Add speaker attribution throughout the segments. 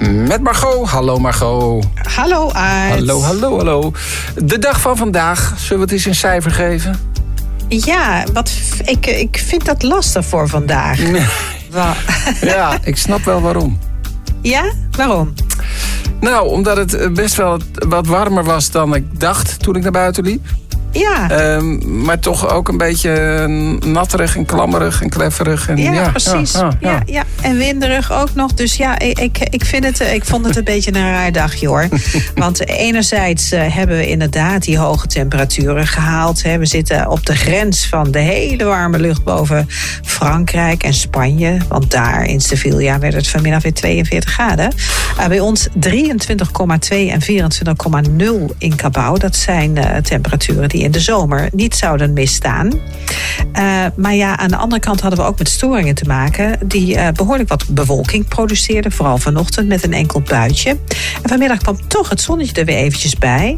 Speaker 1: Met Margot. Hallo Margot.
Speaker 2: Hallo Aart.
Speaker 1: Hallo. De dag van vandaag, zullen we het eens een cijfer geven?
Speaker 2: Ja, ik vind dat lastig voor vandaag.
Speaker 1: Ja, ik snap wel waarom.
Speaker 2: Ja? Waarom?
Speaker 1: Nou, omdat het best wel wat warmer was dan ik dacht toen ik naar buiten liep.
Speaker 2: Ja.
Speaker 1: Maar toch ook een beetje natterig en klammerig en klefferig. En
Speaker 2: ja, precies. Ja. En winderig ook nog. Dus ja, ik vond het een beetje een raar dagje hoor. Want enerzijds hebben we inderdaad die hoge temperaturen gehaald. We zitten op de grens van de hele warme lucht boven Frankrijk en Spanje. Want daar in Sevilla werd het vanmiddag weer 42 graden. Bij ons 23,2 en 24,0 in Cabau. Dat zijn temperaturen die in de zomer niet zouden misstaan. Maar ja, aan de andere kant hadden we ook met storingen te maken die behoorlijk wat bewolking produceerden. Vooral vanochtend met een enkel buitje. En vanmiddag kwam toch het zonnetje er weer eventjes bij.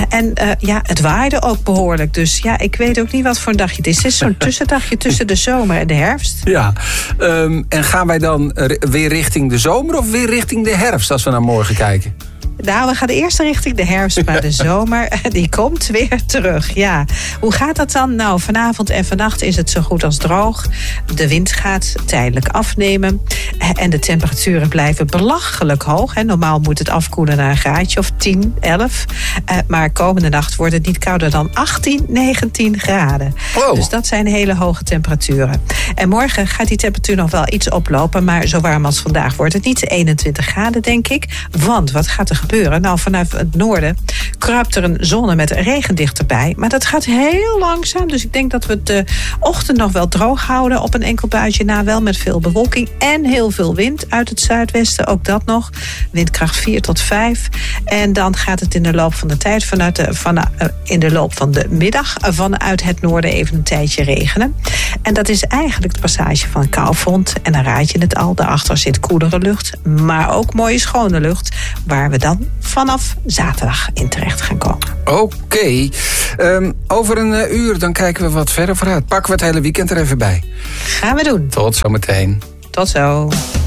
Speaker 2: Het waaide ook behoorlijk. Dus ja, ik weet ook niet wat voor een dagje het is. Het is zo'n tussendagje tussen de zomer en de herfst.
Speaker 1: Ja, en gaan wij dan weer richting de zomer of weer richting de herfst als we naar morgen kijken?
Speaker 2: Nou, we gaan eerst richting de herfst, maar de zomer die komt weer terug. Ja, hoe gaat dat dan? Nou, vanavond en vannacht is het zo goed als droog. De wind gaat tijdelijk afnemen. En de temperaturen blijven belachelijk hoog. Normaal moet het afkoelen naar een graadje of 10, 11. Maar komende nacht wordt het niet kouder dan 18, 19 graden.
Speaker 1: Wow.
Speaker 2: Dus dat zijn hele hoge temperaturen. En morgen gaat die temperatuur nog wel iets oplopen. Maar zo warm als vandaag wordt het niet 21 graden, denk ik. Want wat gaat er gebeuren? Nou, vanuit het noorden kruipt er een zone met regen dichterbij. Maar dat gaat heel langzaam. Dus ik denk dat we de ochtend nog wel droog houden op een enkel buitje na. Wel met veel bewolking en heel veel wind uit het zuidwesten. Ook dat nog. Windkracht 4 tot 5. En dan gaat het in de loop van de tijd in de loop van de middag vanuit het noorden even een tijdje regenen. En dat is eigenlijk de passage van een koufront. En dan raad je het al. Daarachter zit koelere lucht. Maar ook mooie schone lucht. Waar we dan vanaf zaterdag in terecht gaan komen.
Speaker 1: Oké. Over een uur dan kijken we wat verder vooruit. Pakken we het hele weekend er even bij.
Speaker 2: Gaan we doen.
Speaker 1: Tot zometeen.
Speaker 2: Tot zo.